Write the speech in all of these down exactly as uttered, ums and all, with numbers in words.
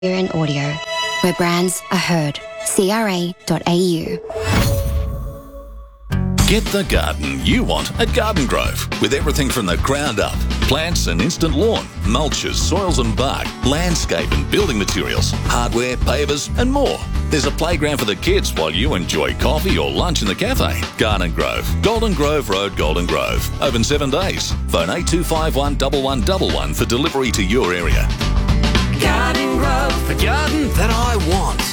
and audio, where brands are heard. C R A dot A U. Get the garden you want at Garden Grove, with everything from the ground up. Plants and instant lawn, mulches, soils and bark, landscape and building materials, hardware, pavers and more. There's a playground for the kids while you enjoy coffee or lunch in the cafe. Garden Grove, Golden Grove Road, Golden Grove. Open seven days. Phone eight two five one, one one one one for delivery to your area. Garden Grove, the garden that I want.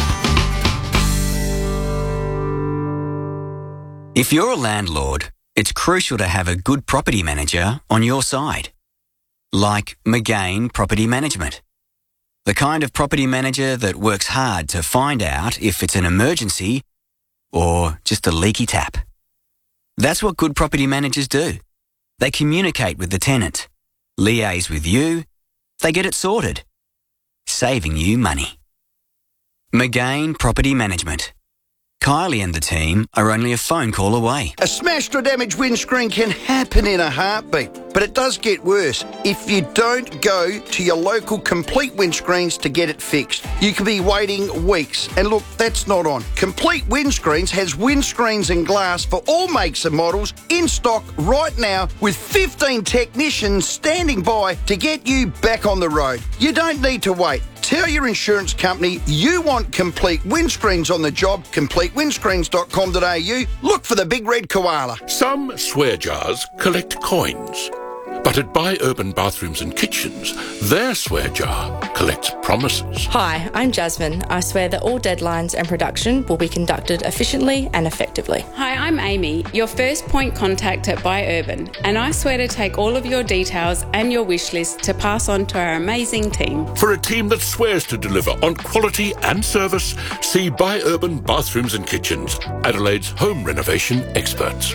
If you're a landlord, it's crucial to have a good property manager on your side. Like McGain Property Management. The kind of property manager that works hard to find out if it's an emergency or just a leaky tap. That's what good property managers do. They communicate with the tenant, liaise with you, they get it sorted, saving you money. McGain Property Management. Kylie and the team are only a phone call away. A smashed or damaged windscreen can happen in a heartbeat, but it does get worse if you don't go to your local Complete Windscreens to get it fixed. You could be waiting weeks, and look, that's not on. Complete Windscreens has windscreens and glass for all makes and models in stock right now, with fifteen technicians standing by to get you back on the road. You don't need to wait. Tell your insurance company you want Complete Windscreens on the job. complete windscreens dot com dot a u. Look for the big red koala. Some swear jars collect coins, but at Buy Urban Bathrooms and Kitchens, their swear jar collects promises. Hi, I'm Jasmine. I swear that all deadlines and production will be conducted efficiently and effectively. Hi, I'm Amy, your first point contact at Buy Urban, and I swear to take all of your details and your wish list to pass on to our amazing team. For a team that swears to deliver on quality and service, see Buy Urban Bathrooms and Kitchens, Adelaide's home renovation experts.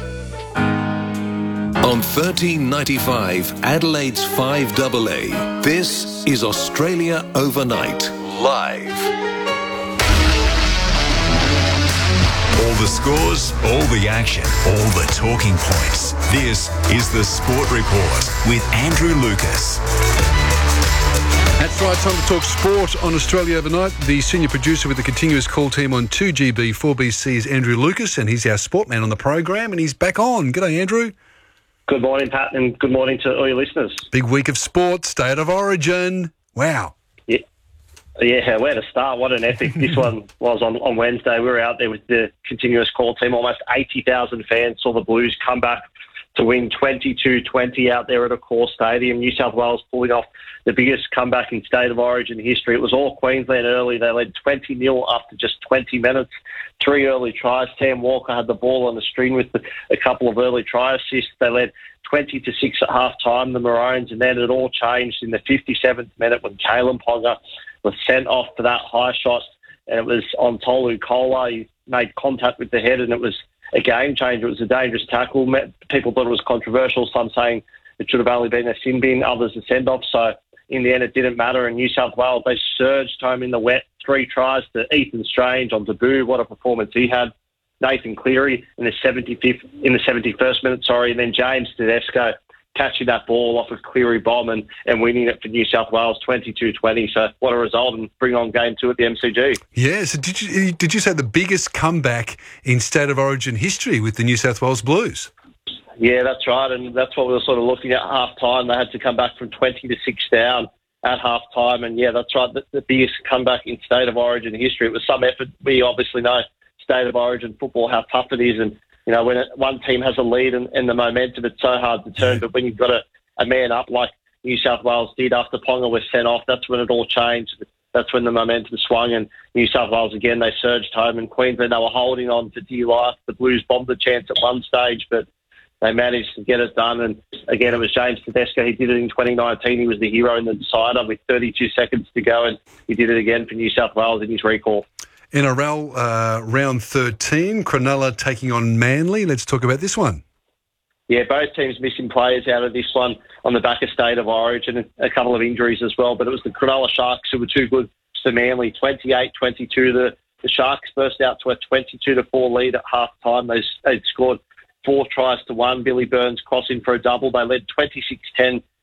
On thirteen ninety-five, Adelaide's five A A, this is Australia Overnight, live. All the scores, all the action, all the talking points. This is the Sport Report with Andrew Lucas. That's right, time to talk sport on Australia Overnight. The senior producer with the continuous call team on two G B, four B C is Andrew Lucas, and he's our sport man on the program, and he's back on. G'day, Andrew. Good morning, Pat, and good morning to all your listeners. Big week of sport, State of Origin. Wow. Yeah, yeah, where to start? What an epic this one was on, on Wednesday. We were out there with the continuous call team. Almost eighty thousand fans saw the Blues come back to win twenty-two twenty out there at Accor Stadium. New South Wales pulling off the biggest comeback in State of Origin history. It was all Queensland early. They led twenty nil after just twenty minutes. Three early tries. Sam Walker had the ball on the string with the, a couple of early try assists. They led twenty to six at half time, the Maroons, and then it all changed in the fifty-seventh minute when Kalen Ponga was sent off for that high shot, and it was on Tolu Kola. He made contact with the head, and it was a game changer. It was a dangerous tackle. People thought it was controversial, some saying it should have only been a sin bin, others a send-off. So in the end, it didn't matter. And New South Wales, they surged home in the wet. Three tries to Ethan Strange on debut. What a performance he had. Nathan Cleary in the seventy-fifth, in the seventy-first minute, sorry, and then James Tedesco catching that ball off of Cleary bomb and, and winning it for New South Wales twenty-two twenty. So what a result, and bring on game two at the M C G. Yeah, so did you, did you say the biggest comeback in State of Origin history with the New South Wales Blues? Yeah, that's right, and that's what we were sort of looking at half-time. They had to come back from twenty to six down at half-time, and yeah, that's right, the, the biggest comeback in State of Origin history. It was some effort. We obviously know State of Origin football, how tough it is, and you know, when it, one team has a lead and, and the momentum, it's so hard to turn. But when you've got a, a man up like New South Wales did after Ponga was sent off, that's when it all changed. That's when the momentum swung, and New South Wales, again, they surged home. And Queensland, they were holding on for dear life. The Blues bombed the chance at one stage, but they managed to get it done. And again, it was James Tedesco. He did it in twenty nineteen. He was the hero in the decider with thirty-two seconds to go, and he did it again for New South Wales in his recall. N R L uh, round thirteen, Cronulla taking on Manly. Let's talk about this one. Yeah, both teams missing players out of this one on the back of State of Origin, and a couple of injuries as well. But it was the Cronulla Sharks who were too good to Manly. twenty-eight twenty-two, the, the Sharks burst out to a twenty-two to four lead at half-time. They, they'd scored four tries to one. Billy Burns crossing for a double. They led twenty-six ten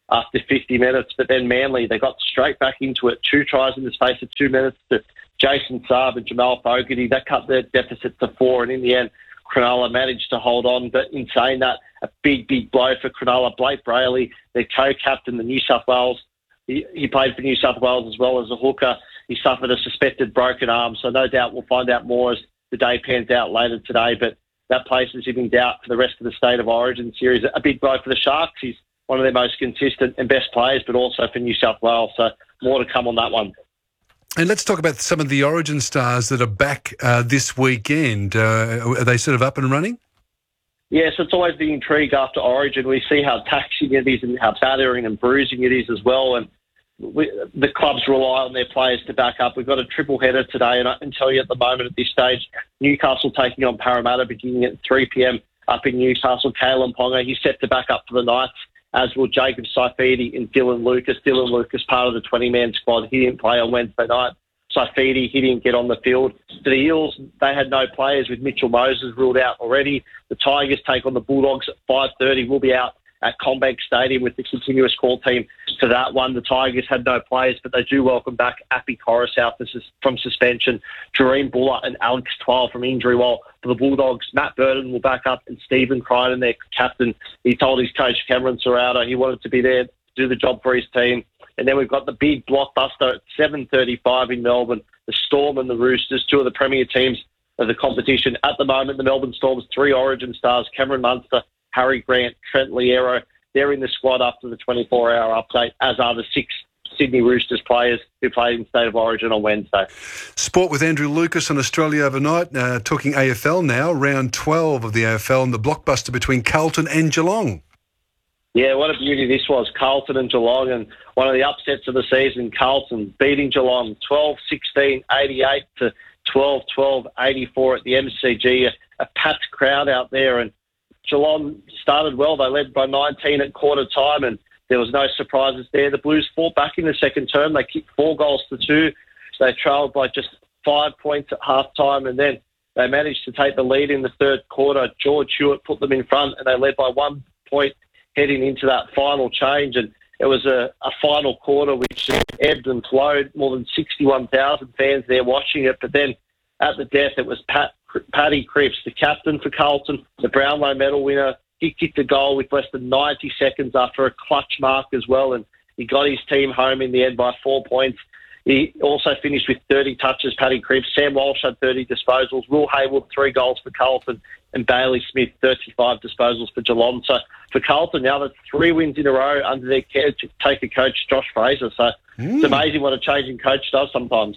after fifty minutes. But then Manly, they got straight back into it. Two tries in the space of two minutes to Jason Saab and Jamal Fogarty. That cut their deficit to four, and in the end, Cronulla managed to hold on. But in saying that, a big, big blow for Cronulla. Blake Brayley, their co-captain, the New South Wales, he, he played for New South Wales as well as a hooker. He suffered a suspected broken arm, so no doubt we'll find out more as the day pans out later today. But that places him in doubt for the rest of the State of Origin series. A big blow for the Sharks. He's one of their most consistent and best players, but also for New South Wales. So more to come on that one. And let's talk about some of the Origin stars that are back uh, this weekend. Uh, are they sort of up and running? Yes, it's always the intrigue after Origin. We see how taxing it is and how battering and bruising it is as well. And we, the clubs rely on their players to back up. We've got a triple header today, and I can tell you at the moment at this stage, Newcastle taking on Parramatta beginning at three p.m. up in Newcastle. Kalen Ponga, he's set to back up for the Knights, as will Jacob Saifidi and Dylan Lucas. Dylan Lucas, part of the twenty-man squad. He didn't play on Wednesday night. Saifidi, he didn't get on the field. For the Eels, they had no players with Mitchell Moses ruled out already. The Tigers take on the Bulldogs at five thirty. We'll be out at CommBank Stadium with the continuous call team for that one. The Tigers had no players, but they do welcome back Appy Coruscant from suspension, Jareen Buller and Alex Twile from injury. While for the Bulldogs, Matt Burton will back up, and Stephen Crichton, their captain, he told his coach Cameron Serrata he wanted to be there to do the job for his team. And then we've got the big blockbuster at seven thirty-five in Melbourne, the Storm and the Roosters, two of the premier teams of the competition. At the moment, the Melbourne Storm's three Origin stars, Cameron Munster, Harry Grant, Trent Liero, they're in the squad after the twenty-four hour update, as are the six Sydney Roosters players who played in State of Origin on Wednesday. Sport with Andrew Lucas on Australia Overnight, uh, talking A F L now, round twelve of the A F L and the blockbuster between Carlton and Geelong. Yeah, what a beauty this was, Carlton and Geelong, and one of the upsets of the season, Carlton beating Geelong twelve sixteen eighty-eight to twelve twelve eighty-four at the M C G, a, a packed crowd out there, and Geelong started well. They led by nineteen at quarter time, and there was no surprises there. The Blues fought back in the second term. They kicked four goals to two. They trailed by just five points at half time, and then they managed to take the lead in the third quarter. George Hewitt put them in front, and they led by one point heading into that final change. And it was a, a final quarter which ebbed and flowed. More than sixty-one thousand fans there watching it. But then at the death, it was Pat, Paddy Cripps, the captain for Carlton, the Brownlow medal winner. He kicked a goal with less than ninety seconds after a clutch mark as well, and he got his team home in the end by four points. He also finished with thirty touches, Paddy Cripps. Sam Walsh had thirty disposals. Will Hayward, three goals for Carlton, and Bailey Smith, thirty-five disposals for Geelong. So for Carlton, now that's three wins in a row under their caretaker coach, Josh Fraser. So mm. it's amazing what a changing coach does sometimes.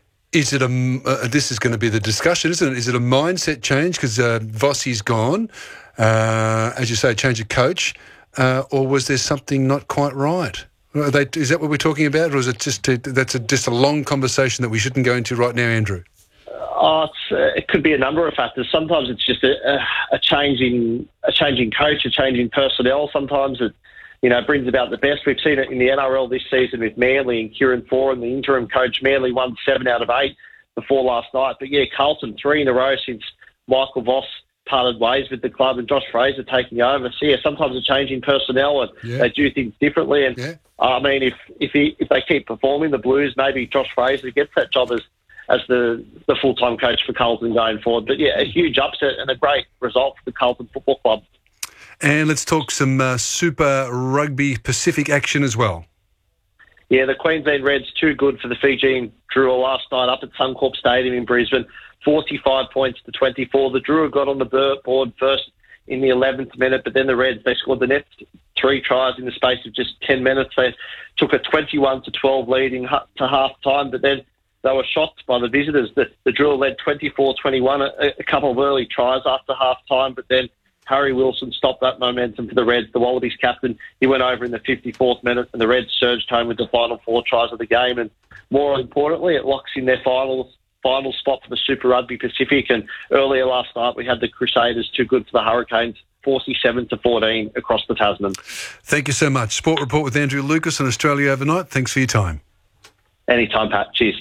Is it a, uh, this is going to be the discussion, isn't it? Is it a mindset change because uh, Vossi's gone, uh, as you say, change of coach, uh, or was there something not quite right? Are they, is that what we're talking about, or is it just a, that's a, just a long conversation that we shouldn't go into right now, Andrew? Oh, it's, uh, it could be a number of factors. Sometimes it's just a, a, a change in a change in coach, a change in personnel. Sometimes it, you know, brings about the best. We've seen it in the N R L this season with Manly and Kieran Foran, the interim coach. Manly won seven out of eight before last night. But yeah, Carlton three in a row since Michael Voss parted ways with the club and Josh Fraser taking over. So yeah, sometimes a change in personnel and yeah. they do things differently. And yeah. I mean, if if he if they keep performing, the Blues, maybe Josh Fraser gets that job as as the, the full-time coach for Carlton going forward. But yeah, a huge upset and a great result for the Carlton Football Club. And let's talk some uh, Super Rugby Pacific action as well. Yeah, the Queensland Reds, too good for the Fijian Drua last night up at Suncorp Stadium in Brisbane. forty-five points to twenty-four. The Drua got on the board first in the eleventh minute, but then the Reds, they scored the next three tries in the space of just ten minutes. They took a twenty-one to twelve lead in, to half-time, but then they were shocked by the visitors. The, the Drua led twenty-four twenty-one, a, a couple of early tries after half-time, but then Harry Wilson stopped that momentum for the Reds. The Wallabies captain, he went over in the fifty-fourth minute, and the Reds surged home with the final four tries of the game. And more importantly, it locks in their final, final spot for the Super Rugby Pacific. And earlier last night, we had the Crusaders too good for the Hurricanes, forty-seven to fourteen across the Tasman. Thank you so much. Sport Report with Andrew Lucas on Australia Overnight. Thanks for your time. Anytime, Pat. Cheers.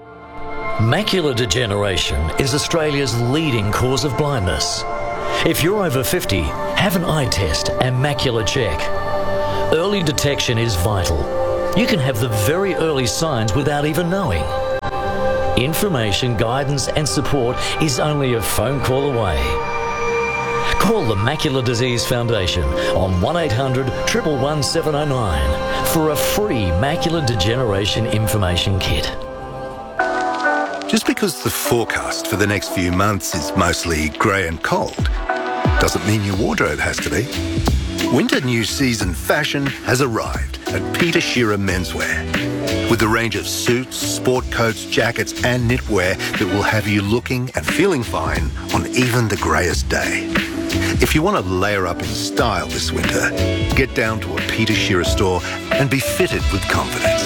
Macular degeneration is Australia's leading cause of blindness. If you're over fifty, have an eye test and macular check. Early detection is vital. You can have the very early signs without even knowing. Information, guidance and support is only a phone call away. Call the Macular Disease Foundation on one eight hundred, one one one, seven oh nine for a free macular degeneration information kit. Just because the forecast for the next few months is mostly grey and cold doesn't mean your wardrobe has to be. Winter new season fashion has arrived at Peter Shearer Menswear. With a range of suits, sport coats, jackets and knitwear that will have you looking and feeling fine on even the greyest day. If you want to layer up in style this winter, get down to a Peter Shearer store and be fitted with confidence.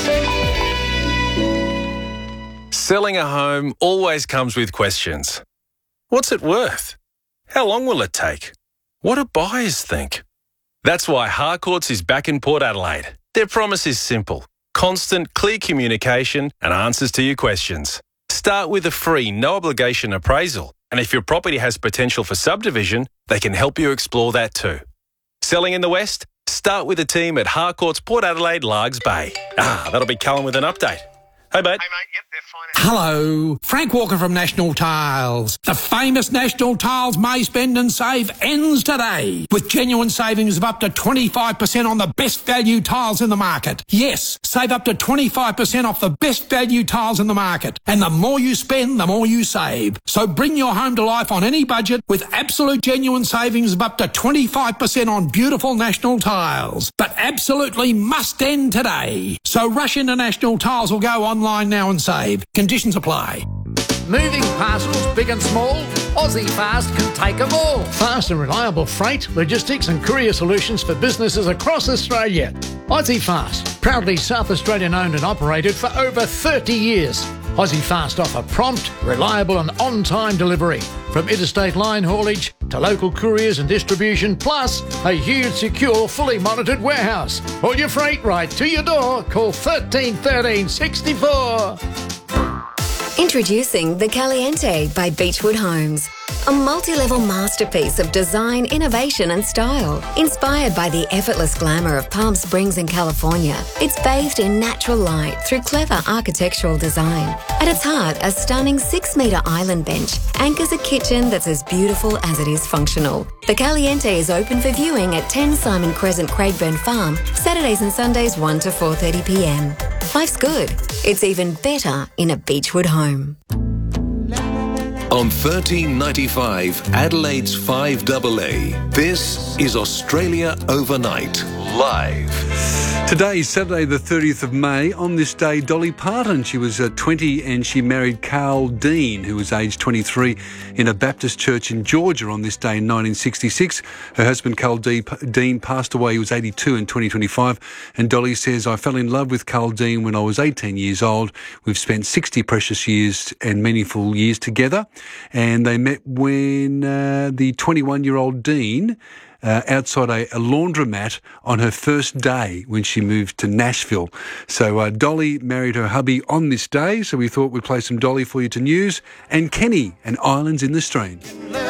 Selling a home always comes with questions. What's it worth? How long will it take? What do buyers think? That's why Harcourts is back in Port Adelaide. Their promise is simple. Constant, clear communication and answers to your questions. Start with a free, no-obligation appraisal. And if your property has potential for subdivision, they can help you explore that too. Selling in the West? Start with the team at Harcourts Port Adelaide, Largs Bay. Ah, that'll be Callum with an update. Hey, mate. Hey, mate. Yep, they're fine. Hello, Frank Walker from National Tiles. The famous National Tiles May Spend and Save ends today with genuine savings of up to twenty-five percent on the best value tiles in the market. Yes, save up to twenty-five percent off the best value tiles in the market. And the more you spend, the more you save. So bring your home to life on any budget with absolute genuine savings of up to twenty-five percent on beautiful National Tiles. But absolutely must end today. So rush into National Tiles or go online now and save. Conditions apply. Moving parcels, big and small, Aussie Fast can take them all. Fast and reliable freight, logistics and courier solutions for businesses across Australia. Aussie Fast, proudly South Australian owned and operated for over thirty years. Aussie Fast offer prompt, reliable and on-time delivery. From interstate line haulage to local couriers and distribution, plus a huge, secure, fully monitored warehouse. All your freight right to your door. Call thirteen thirteen sixty-four. Introducing the Caliente by Beechwood Homes. A multi-level masterpiece of design, innovation and style. Inspired by the effortless glamour of Palm Springs in California, it's bathed in natural light through clever architectural design. At its heart, a stunning six-metre island bench anchors a kitchen that's as beautiful as it is functional. The Caliente is open for viewing at ten Simon Crescent, Craigburn Farm, Saturdays and Sundays one to four thirty p m. Life's good. It's even better in a Beechwood home. On thirteen ninety-five, Adelaide's five A A, this is Australia Overnight, live. Today is Saturday the thirtieth of May. On this day, Dolly Parton, she was uh, twenty and she married Carl Dean, who was aged twenty-three, in a Baptist church in Georgia on this day in nineteen sixty-six. Her husband, Carl Dean, passed away. He was eighty-two in twenty twenty-five. And Dolly says, I fell in love with Carl Dean when I was eighteen years old. We've spent sixty precious years and meaningful years together. And they met when uh, the twenty-one-year-old Dean Uh, outside a, a laundromat on her first day when she moved to Nashville. So uh, Dolly married her hubby on this day, so we thought we'd play some Dolly for you to news. And Kenny and Islands in the Stream.